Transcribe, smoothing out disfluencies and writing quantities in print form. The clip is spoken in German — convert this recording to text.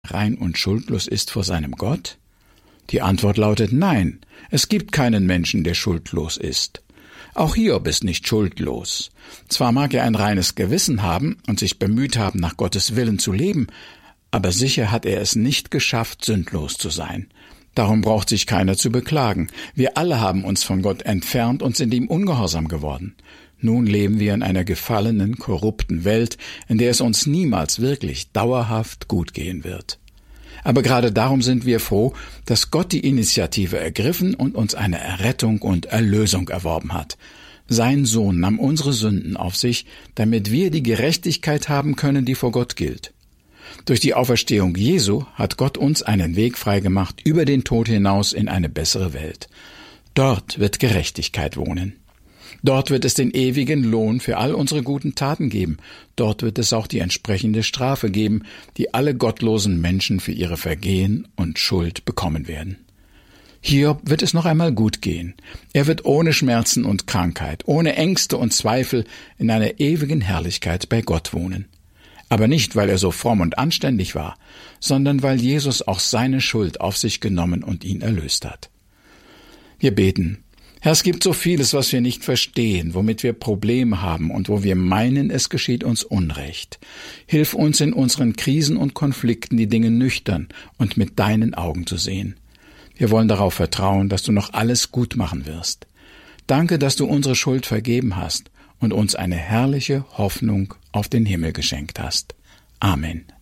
rein und schuldlos ist vor seinem Gott? Die Antwort lautet nein, es gibt keinen Menschen, der schuldlos ist. Auch Hiob ist nicht schuldlos. Zwar mag er ein reines Gewissen haben und sich bemüht haben, nach Gottes Willen zu leben, aber sicher hat er es nicht geschafft, sündlos zu sein. Darum braucht sich keiner zu beklagen. Wir alle haben uns von Gott entfernt und sind ihm ungehorsam geworden. Nun leben wir in einer gefallenen, korrupten Welt, in der es uns niemals wirklich dauerhaft gut gehen wird. Aber gerade darum sind wir froh, dass Gott die Initiative ergriffen und uns eine Errettung und Erlösung erworben hat. Sein Sohn nahm unsere Sünden auf sich, damit wir die Gerechtigkeit haben können, die vor Gott gilt. Durch die Auferstehung Jesu hat Gott uns einen Weg freigemacht über den Tod hinaus in eine bessere Welt. Dort wird Gerechtigkeit wohnen. Dort wird es den ewigen Lohn für all unsere guten Taten geben. Dort wird es auch die entsprechende Strafe geben, die alle gottlosen Menschen für ihre Vergehen und Schuld bekommen werden. Hiob wird es noch einmal gut gehen. Er wird ohne Schmerzen und Krankheit, ohne Ängste und Zweifel in einer ewigen Herrlichkeit bei Gott wohnen. Aber nicht, weil er so fromm und anständig war, sondern weil Jesus auch seine Schuld auf sich genommen und ihn erlöst hat. Wir beten: Herr, es gibt so vieles, was wir nicht verstehen, womit wir Probleme haben und wo wir meinen, es geschieht uns Unrecht. Hilf uns in unseren Krisen und Konflikten, die Dinge nüchtern und mit deinen Augen zu sehen. Wir wollen darauf vertrauen, dass du noch alles gut machen wirst. Danke, dass du unsere Schuld vergeben hast und uns eine herrliche Hoffnung auf den Himmel geschenkt hast. Amen.